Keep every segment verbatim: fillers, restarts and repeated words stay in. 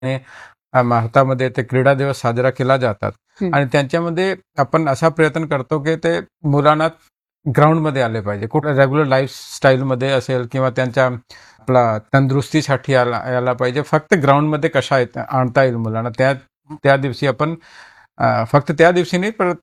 भारतामध्ये ते क्रीडा दिवस साजरा केला जातात आणि त्यांच्यामध्ये आपण असा प्रयत्न करतो की ते मुलांना ग्राउंडमध्ये आले पाहिजे, कुठे रेग्युलर लाईफस्टाईलमध्ये असेल किंवा त्यांच्या आपला तंदुरुस्तीसाठी आला यायला पाहिजे. फक्त ग्राउंडमध्ये कशा आणता येईल मुलांना त्या त्या दिवशी आपण फक्त त्या दिवशी नाही पण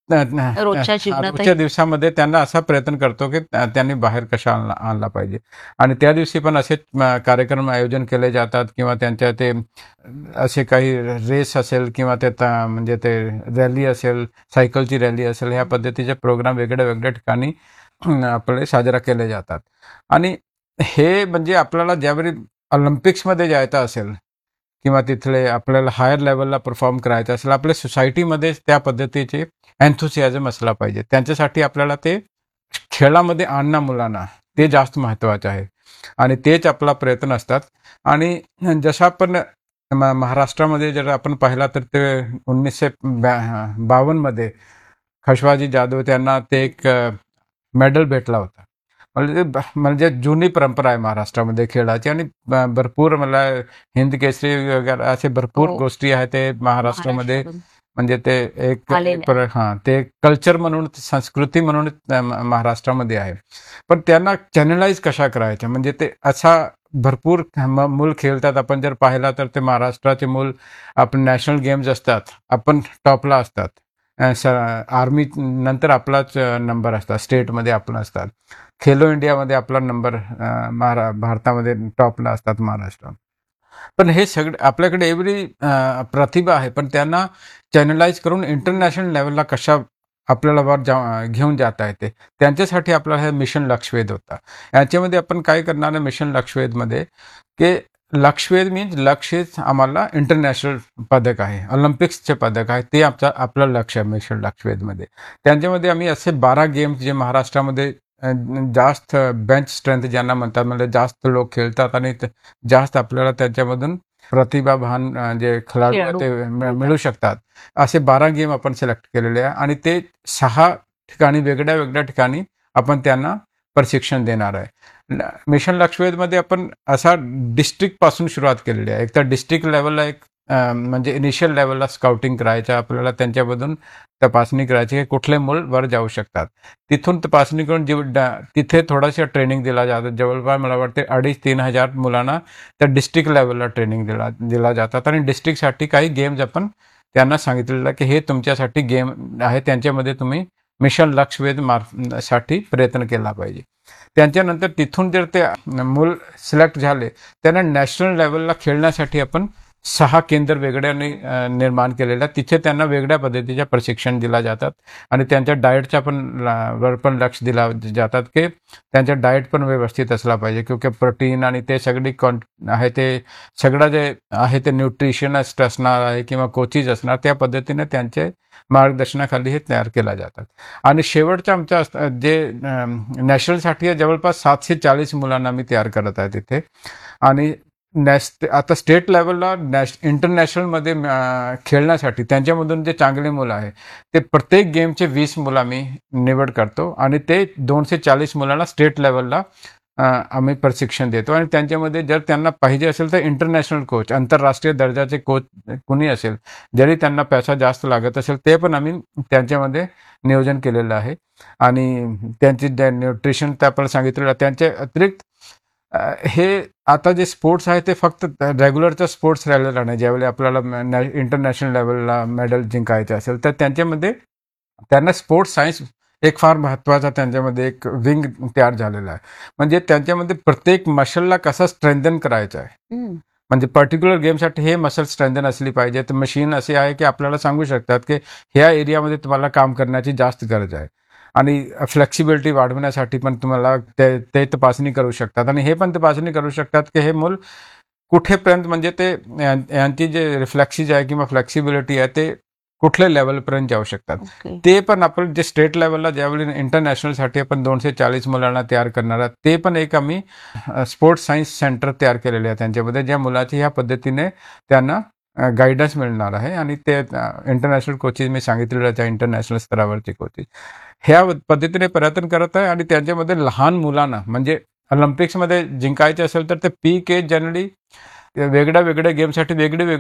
रोजच्या दिवसामध्ये त्यांना असा प्रयत्न करतो की त्यांनी बाहेर कशा आणला आणला पाहिजे. आणि त्या दिवशी पण असे कार्यक्रम आयोजन केले जातात किंवा त्यांच्या ते असे काही रेस असेल किंवा ते म्हणजे ते रॅली असेल, सायकलची रॅली असेल, ह्या पद्धतीचे प्रोग्राम वेगळ्या वेगळ्या ठिकाणी आपले साजरा केले जातात. आणि हे म्हणजे आपल्याला ज्यावेळी ऑलिम्पिक्समध्ये जायचं असेल किंवा तिथले आपल्याला हायर लेवलला परफॉर्म करायचं असेल, आपल्या सोसायटीमध्ये त्या पद्धतीचे एन्थुसियाझम असला पाहिजे. त्यांच्यासाठी आपल्याला ते खेळामध्ये आणणं मुलांना ते जास्त महत्त्वाचं आहे आणि तेच आपला प्रयत्न असतात. आणि जसं आपण महाराष्ट्रामध्ये जर आपण पाहिला तर ते उन्नीसशे बावन्न मध्ये खशवाजी जाधव त्यांना ते एक मेडल भेटला होता. म्हणजे म्हणजे जुनी परंपरा आहे महाराष्ट्रामध्ये खेळाची आणि भरपूर मला हिंद केसरी वगैरे असे भरपूर गोष्टी आहेत ते महाराष्ट्रामध्ये. म्हणजे ते एक हा ते कल्चर म्हणून संस्कृती म्हणून महाराष्ट्रामध्ये आहे. पण त्यांना चॅनलाइज कशा करायच्या, म्हणजे ते असा भरपूर मूल खेळतात. आपण जर पाहिला तर ते महाराष्ट्राचे मूल आपण नॅशनल गेम्स असतात, आपण टॉपला असतात, आर्मी नंतर आपलाच नंबर असतात, स्टेटमध्ये आपण असतात, खेलो इंडियामध्ये आपला नंबर महारा भारतामध्ये टॉपला असतात महाराष्ट्र. पण हे सगळे आपल्याकडे एवढी प्रतिभा आहे, पण त्यांना चॅनलाइज करून इंटरनॅशनल लेवलला कशा आपल्याला वर जा घेऊन जाता येते, त्यांच्यासाठी आपल्याला हे मिशन लक्षवेध होता. याच्यामध्ये आपण काय करणार आहे मिशन लक्षवेधमध्ये की लक्षवेध मीन्स लक्ष आम्हाला इंटरनॅशनल पदक आहे, ऑलिम्पिक्सचे पदक आहे, ते आमचं आपलं लक्ष आहे मिशन लक्षवेधमध्ये. त्यांच्यामध्ये आम्ही असे बारा गेम्स जे महाराष्ट्रामध्ये जास्त बेंच स्ट्रेंथ ज्यांना म्हणतात, म्हणजे जास्त लोक खेळतात आणि जास्त आपल्याला त्याच्यामधून प्रतिभावान जे खेळाडू ते मिळू शकतात, असे बारा गेम आपण सिलेक्ट केलेले आहे. आणि ते सहा ठिकाणी वेगळ्या वेगळ्या ठिकाणी आपण त्यांना प्रशिक्षण देणार आहे. मिशन लक्षवेधमध्ये आपण असा डिस्ट्रिक्ट पासून सुरुवात केलेली आहे. एक तर डिस्ट्रिक्ट लेवलला एक म्हणजे इनिशियल लेवलला स्काउटिंग करायचं, आपल्याला त्यांच्यामधून तपासणी करायची की कुठले मूल वर जाऊ शकतात. तिथून तपासणी करून जे तिथे थोडासा ट्रेनिंग दिला जातं. जवळपास मला वाटते अडीच तीन हजार मुलांना त्या डिस्ट्रिक्ट लेवलला ट्रेनिंग दिला दिला जातात. आणि डिस्ट्रिक्टसाठी काही गेम्स आपण त्यांना सांगितलेलं की हे तुमच्यासाठी गेम आहे, त्यांच्यामध्ये तुम्ही मिशन लक्षवेध मार्फ साठी प्रयत्न केला पाहिजे. त्यांच्यानंतर तिथून जर ते मूल सिलेक्ट झाले, त्यांना नॅशनल लेवलला खेळण्यासाठी आपण सहा केंद्र वेगळ्याने निर्माण केलेल्या, तिथे त्यांना वेगळ्या पद्धतीच्या प्रशिक्षण दिला जातात. आणि त्यांच्या डाएटच्या पण वर पण लक्ष दिला जातात की त्यांच्या डाएट पण व्यवस्थित असला पाहिजे, क्योंकि प्रोटीन आणि ते सगळी कॉन आहे ते सगळं जे आहे ते न्यूट्रिशनिस्ट असणार आहे किंवा कोचीज असणार, त्या पद्धतीने त्यांचे मार्गदर्शनाखाली हे तयार केला जातात. आणि शेवटच्या आमच्या जे नॅशनलसाठी जवळपास सातशे चाळीस मुलांना मी तयार करत आहे तिथे. आणि नॅश आता स्टेट लेवलला नॅश इंटरनॅशनलमध्ये खेळण्यासाठी त्यांच्यामधून जे चांगले मुलं आहे ते प्रत्येक गेमचे वीस मुलं आम्ही निवड करतो आणि ते दोनशे चाळीस मुलांना स्टेट लेवलला आम्ही प्रशिक्षण देतो. आणि त्यांच्यामध्ये जर त्यांना पाहिजे असेल तर इंटरनॅशनल कोच, आंतरराष्ट्रीय दर्जाचे कोच कुणी असेल, जरी त्यांना पैसा जास्त लागत असेल ते पण आम्ही त्यांच्यामध्ये नियोजन केलेलं आहे. आणि त्यांची न्यूट्रिशन ते आपल्याला सांगितलेलं, त्यांच्या अतिरिक्त हे आता जे स्पोर्ट्स आहे ते फक्त रेग्युलरचा स्पोर्ट्स राहिलेला नाही. ज्यावेळी आपल्याला इंटरनॅशनल लेवलला मेडल जिंकायचे असेल तर त्यांच्यामध्ये त्यांना स्पोर्ट्स सायन्स एक फार महत्त्वाचा त्यांच्यामध्ये एक विंग तयार झालेला आहे. म्हणजे त्यांच्यामध्ये प्रत्येक मसलला कसं स्ट्रेंथन करायचं आहे, म्हणजे पर्टिक्युलर गेमसाठी हे मसल स्ट्रेंथन असली पाहिजे. तर मशीन अशी आहे की आपल्याला सांगू शकतात की ह्या एरियामध्ये तुम्हाला काम करण्याची जास्त गरज आहे. आणि फ्लेक्सिबिलिटी वाढवण्यासाठी पण तुम्हाला ते ते तपासणी करू शकतात. आणि हे पण तपासणी करू शकतात की हे मूल कुठेपर्यंत, म्हणजे ते यांची जे रिफ्लेक्सिज आहे किंवा फ्लेक्सिबिलिटी आहे ते कुठल्या लेवलपर्यंत जाऊ शकतात. ते पण आपण जे स्टेट लेवलला ज्यावेळी इंटरनॅशनलसाठी आपण दोनशे चाळीस मुलांना तयार करणार आहात, ते पण एक आम्ही स्पोर्ट्स सायन्स सेंटर तयार केलेले आहे त्यांच्यामध्ये, ज्या मुलाची ह्या पद्धतीने त्यांना गायडन्स मिळणार आहे. आणि ते इंटरनॅशनल कोचेस मी सांगितलेलं त्या इंटरनॅशनल स्तरावरचे कोचेस ह्या पद्धतीने प्रयत्न करत आहे. आणि त्यांच्यामध्ये लहान मुलांना, म्हणजे ऑलिम्पिक्समध्ये जिंकायचे असेल तर ते पीक एज जनरली वेगळ्या वेगळ्या गेमसाठी वेगळे